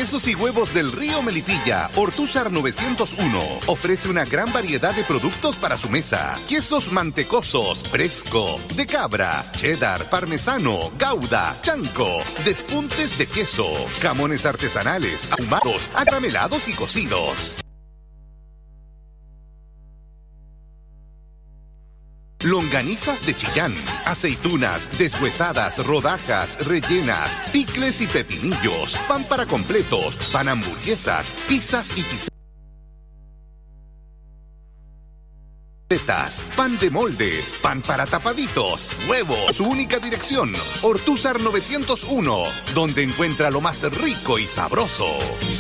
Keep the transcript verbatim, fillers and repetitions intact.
Quesos y huevos del río Melipilla, Ortúzar novecientos uno. Ofrece una gran variedad de productos para su mesa. Quesos mantecosos, fresco, de cabra, cheddar, parmesano, gouda, chanco, despuntes de queso, jamones artesanales, ahumados, acaramelados y cocidos. Longanizas de Chillán, aceitunas, deshuesadas, rodajas, rellenas, picles y pepinillos, pan para completos, pan hamburguesas, pizzas y pizzas, pan de molde, pan para tapaditos, huevos. Su única dirección, Ortúzar novecientos uno, donde encuentra lo más rico y sabroso.